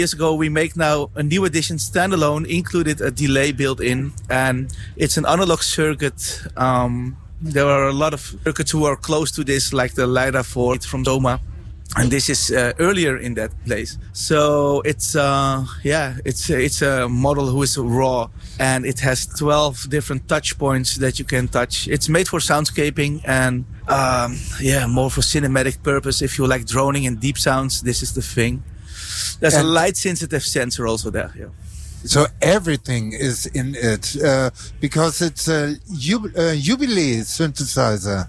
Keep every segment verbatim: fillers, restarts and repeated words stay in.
Years ago, we make now a new edition standalone, included a delay built in, and it's an analog circuit. Um, there are a lot of circuits who are close to this, like the Lyra four from Soma. And this is uh, earlier in that place. So it's, uh, yeah, it's, it's a model who is raw, and it has twelve different touch points that you can touch. It's made for soundscaping and, um, yeah, more for cinematic purpose. If you like droning and deep sounds, this is the thing. There's and a light sensitive sensor also there. Yeah. So everything is in it, uh, because it's a jub- uh, Jubilee synthesizer.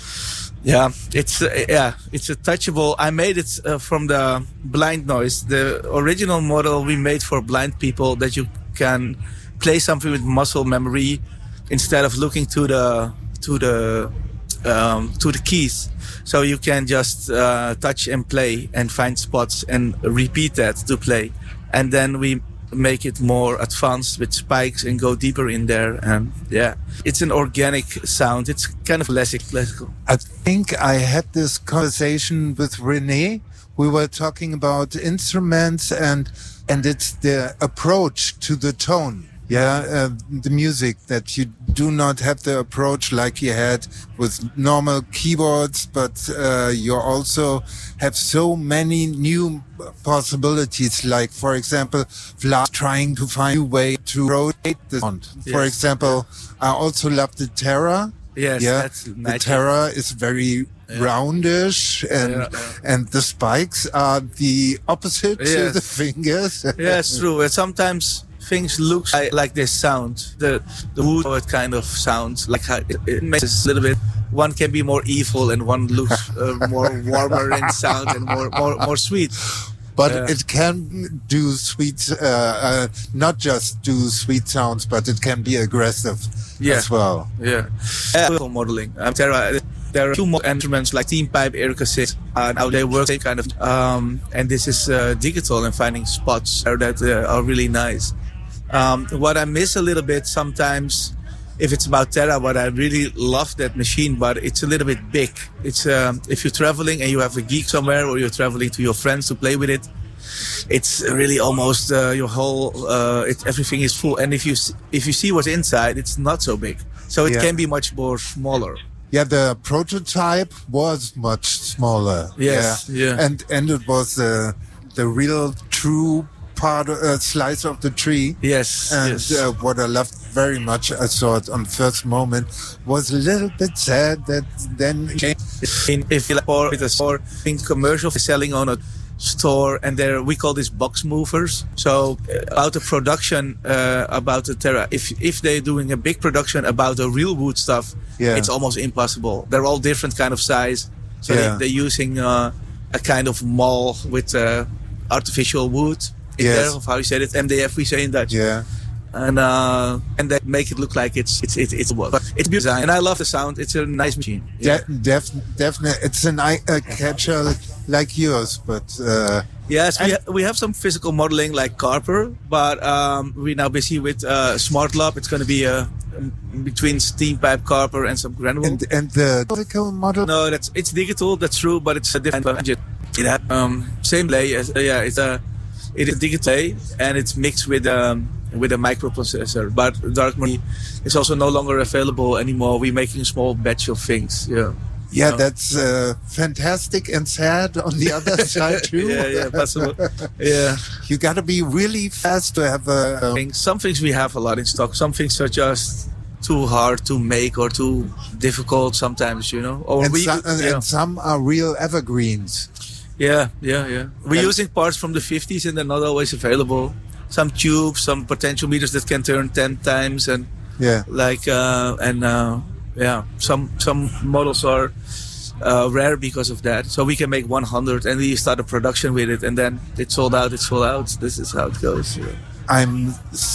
Yeah, it's uh, yeah, it's a touchable. I made it uh, from the blind noise. The original model we made for blind people, that you can play something with muscle memory instead of looking to the to the um, to the keys. So you can just uh, touch and play and find spots and repeat that to play, and then we make it more advanced with spikes and go deeper in there. And yeah, it's an organic sound. It's kind of less classical. I think I had this conversation with René. We were talking about instruments and and it's the approach to the tone. Yeah, uh, the music, that you do not have the approach like you had with normal keyboards, but uh, you also have so many new possibilities. Like, for example, Vlad trying to find a way to rotate the sound. Yes. For example, I also love the Terra. Yes, yeah, that's the nice. Terra is very yeah. roundish, and yeah, yeah. and the spikes are the opposite yes. to the fingers. Yes, true. And sometimes things look like, like they sound. The the wood it kind of sounds like how it, it makes it a little bit. One can be more evil, and one looks uh, more warmer in sound and more more more sweet. But uh, it can do sweet, uh, uh, not just do sweet sounds, but it can be aggressive yeah, as well. Yeah. Uh, modeling. Um, there are there are two more instruments like Team Pipe, Erica Six. Uh, now they work same kind of, um, and this is uh, digital and finding spots that uh, are really nice. Um, what I miss a little bit sometimes, if it's about Terra, what I really love that machine, but it's a little bit big. It's um, if you're traveling and you have a geek somewhere, or you're traveling to your friends to play with it, it's really almost uh, your whole. Uh, it, everything is full, and if you if you see what's inside, it's not so big. So it yeah. can be much more smaller. Yeah, the prototype was much smaller. Yes, yeah, yeah. and and it was uh, the real true part uh, slice of the tree. Yes, and yes. Uh, what I loved very much, I saw it on first moment, was a little bit sad that then in if you like or with a store in commercial selling on a store, and there we call this box movers. So uh, about the production uh, about the Terra, if if they're doing a big production about the real wood stuff, yeah. it's almost impossible. They're all different kind of size, so yeah. they, they're using uh, a kind of mall with uh, artificial wood. Yes. There, of how you said it, M D F we say in Dutch. Yeah. And uh, and they make it look like it's it's it's it's but it's beautiful, and I love the sound. It's a nice machine. Yeah, De- def- definitely. It's an eye a catcher like yours, but uh, yes, we ha- we have some physical modeling like Carper, but um, we're now busy with uh, Smart Lab. It's going to be a between Steam Pipe, Carper, and some granule. And, and the physical model? No, that's it's digital. That's true, but it's a different budget. Yeah, um, same lay. As, uh, yeah, it's a it is digital and it's mixed with um. with a microprocessor, but dark matter is also no longer available anymore. We're making a small batch of things. Yeah, yeah, so. That's uh, fantastic and sad on the other side too. yeah, yeah, possible. Yeah, you got to be really fast to have a. Um... Some things we have a lot in stock. Some things are just too hard to make or too difficult sometimes. You know, or and, we, some, and, yeah. and some are real evergreens. Yeah, yeah, yeah. We're and, using parts from the fifties and they're not always available. Some tubes, some potentiometers that can turn ten times, and yeah, like uh, and uh, yeah, some some models are uh, rare because of that. So we can make one hundred, and we start a production with it, and then it's sold out. It's sold out. This is how it goes. Yeah. I'm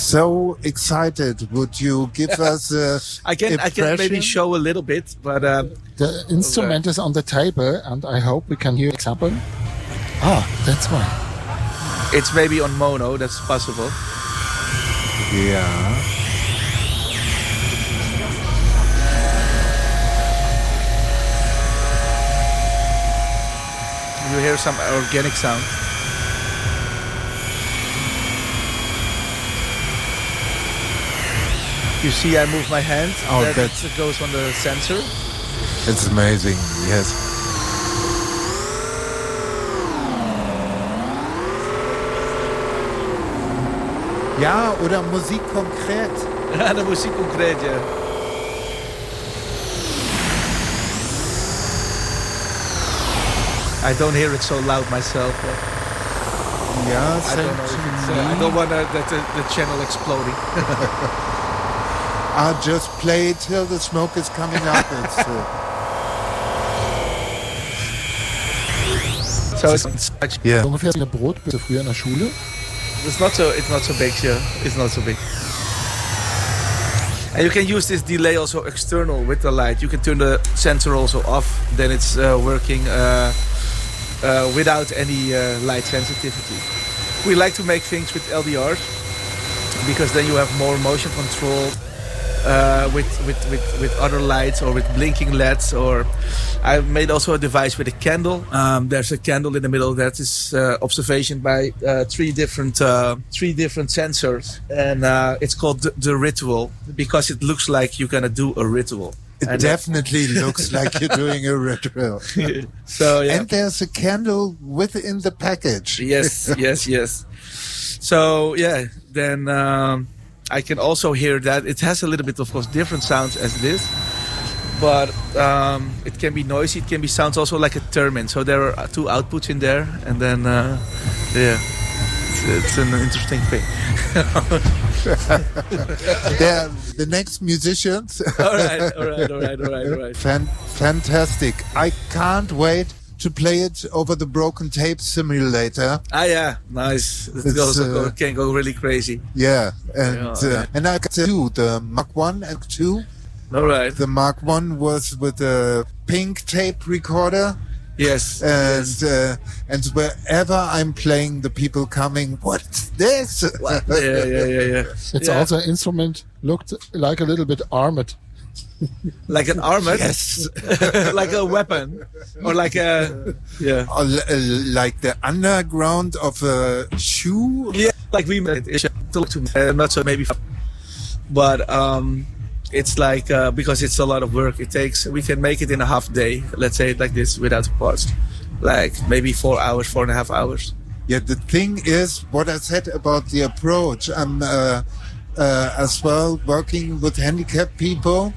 so excited. Would you give us a I can impression? I can maybe show a little bit, but um, the instrument okay. is on the table, and I hope we can hear example. Ah, that's why. It's maybe on mono, that's possible. Yeah. You hear some organic sound. You see, I move my hand. Oh, that that's- it goes on the sensor. It's amazing. Yes. Ja, oder Musik konkret. Ja, de muziek concreet, ja. I don't hear it so loud myself. But Ja, I don't know. If it's, uh, I don't want uh, that the, the channel exploding. I just play till the smoke is coming up. It's, uh, So it's, it's actually yeah. Ungefähr eine Brotbüchse früher in der Schule. it's not so it's not so big, yeah. It's not so big. And you can use this delay also external with the light. You can turn the sensor also off. Then it's uh, working uh, uh, without any uh, light sensitivity. We like to make things with L D Rs because then you have more motion control uh, with, with, with, with other lights or with blinking L E Ds. Or I made also a device with a candle. Um, there's a candle in the middle that is uh, observation by uh, three different uh, three different sensors, and uh, it's called the, the ritual because it looks like you're gonna do a ritual. It And- definitely looks like you're doing a ritual. So yeah. And there's a candle within the package. Yes, yes, yes. So yeah, then um, I can also hear that it has a little bit, of course, different sounds as this, but um, it can be noisy. It can be sounds also like a theremin. So there are two outputs in there, and then uh, yeah, it's, it's an interesting thing. They're the next musicians. all right, all right, all right, all right, all right. Fan- fantastic. I can't wait to play it over the Broken Tape Simulator. Ah yeah, nice. It It's, also uh, go, can go really crazy. Yeah, and Yeah, uh, yeah. and I got two, the Mark One and Two. All right. The Mark One was with a pink tape recorder, Yes. and yes. uh, and wherever I'm playing, the people coming, what's this? yeah, yeah, yeah, yeah. It's Yeah. also an instrument looked like a little bit armored. Like an armor. Yes. Like a weapon, or like a yeah. Or l- uh, like the underground of a shoe. Yeah, like we made it. Talk to me. Uh, not so maybe, but um, it's like uh, because it's a lot of work. It takes. We can make it in a half day. Let's say it like this without parts, like maybe four hours, four and a half hours. Yeah, the thing is what I said about the approach. I'm uh, uh, as well working with handicapped people,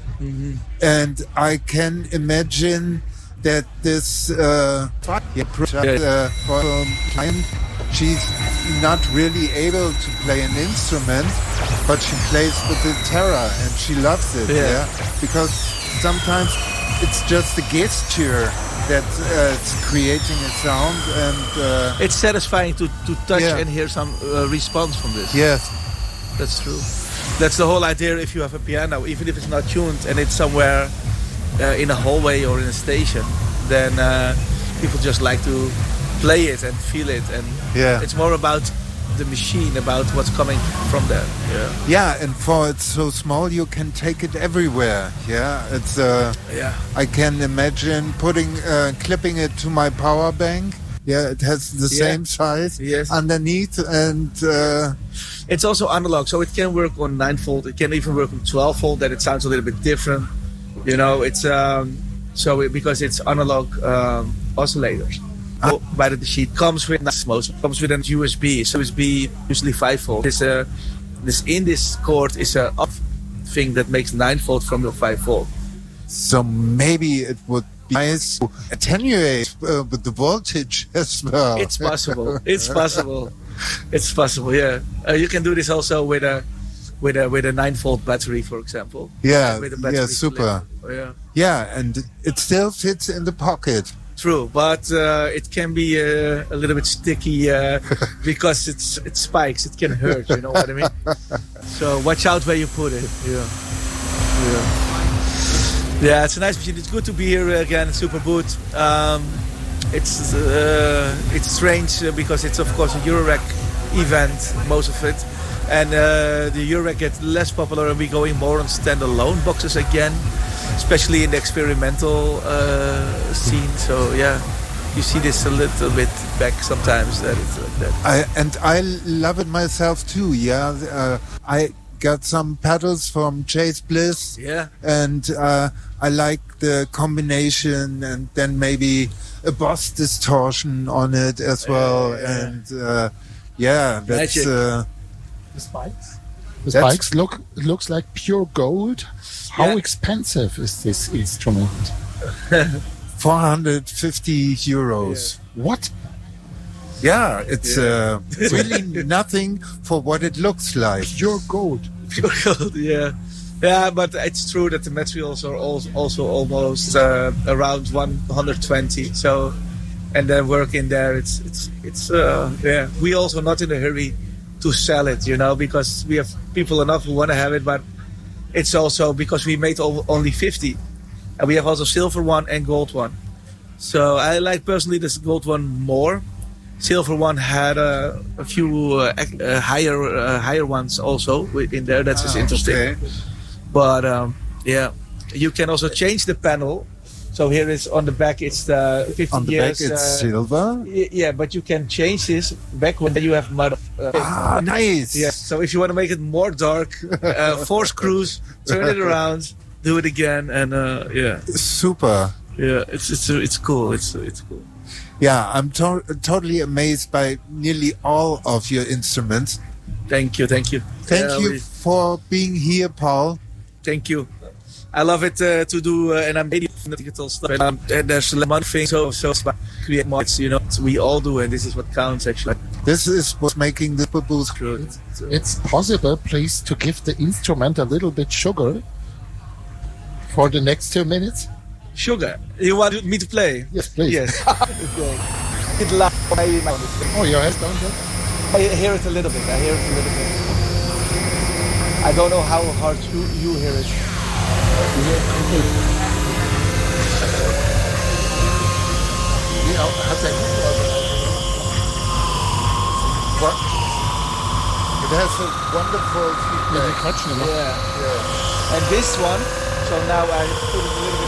and I can imagine that this uh, yeah, project, uh, for a client, she's not really able to play an instrument, but she plays with the Terra and she loves it. Yeah. Yeah, because sometimes it's just the gesture that uh, it's creating a sound, and uh, It's satisfying to to touch Yeah. and hear some uh, response from this. yes. That's true. That's the whole idea. If you have a piano, even if it's not tuned and it's somewhere uh, in a hallway or in a station, then uh, people just like to play it and feel it. And Yeah. it's more about the machine, about what's coming from there. Yeah. Yeah, and for it's so small, you can take it everywhere. Yeah, it's. Uh, Yeah. I can imagine putting, uh, clipping it to my power bank. Yeah, it has the Yeah. same size Yes. underneath, and uh, It's also analog, so it can work on nine volt. It can even work on twelve volt. That it sounds a little bit different. You know, it's um, so it, because it's analog um, oscillators. Oh, by the sheet comes with most comes with an U S B. So U S B usually five volt. This uh, this in this cord is a up thing that makes nine volt from your five volt. so maybe it would be nice to attenuate uh, with the voltage as well. It's possible. It's possible. It's possible. Yeah, uh, you can do this also with a with a with a nine volt battery, for example. Yeah, With a yeah, battery super. flip. Yeah. Yeah, and it still fits in the pocket. True, but uh, it can be uh, a little bit sticky uh, because it's it spikes. It can hurt. You know what I mean? So watch out where you put it. Yeah, yeah, yeah. It's a nice machine. It's good to be here again, Superboot. Um, it's uh, it's strange uh, because it's of course a Eurorack event, most of it, and uh, the Eurorack gets less popular, and we're going more on standalone boxes again. Especially in the experimental uh, scene. So yeah, you see this a little bit back sometimes that it's like that. I, and I love it myself too. Yeah, uh, I got some pedals from Chase Bliss. Yeah. And uh, I like the combination, and then maybe a Boss distortion on it as well. Yeah, yeah. And uh, yeah, that's Magic. uh, The spikes. The That's- spikes look looks like pure gold. How Yeah. expensive is this instrument? four hundred fifty euros. What? Yeah, it's uh, really nothing for what it looks like. Pure gold. Pure gold, yeah. Yeah, but it's true that the materials are also, also almost uh, around one hundred twenty. So, and the work in there, it's it's it's uh, yeah. We also not in a hurry to sell it, you know, because we have people enough who want to have it, but it's also because we made o- only fifty, and we have also silver one and gold one. So I like personally this gold one more. Silver one had uh, a few uh, ac- uh, higher uh, higher ones also in there. That's just interesting. Okay. But um, yeah, you can also change the panel. So here is on the back. It's the fifty On the years. back, it's uh, silver. y- yeah, but you can change this back when you have mud. Uh, Ah, nice. yes. So if you want to make it more dark, uh, four screws, turn it around, do it again, and uh, yeah, Super. yeah, it's it's it's cool. It's it's cool. Yeah, I'm to- totally amazed by nearly all of your instruments. Thank you, thank you, Thank Yeah, you we- for being here, Paul. Thank you. I love it uh, to do, uh, and I'm really from the digital stuff. And, um, and there's one thing, so so about create mods, you know, we all do, and this is what counts actually. This is what's making the booze good. It's possible, please, to give the instrument a little bit sugar for the next two minutes. Sugar, you want me to play? Yes, please. Yes. Okay. It loud. I Oh, your head down there? I hear it a little bit. I hear it a little bit. I don't know how hard you you hear it. Ja, hat er What? It has a wonderful Ja, die feedback. quatschen immer. Yeah. And this one, so now I put it a little bit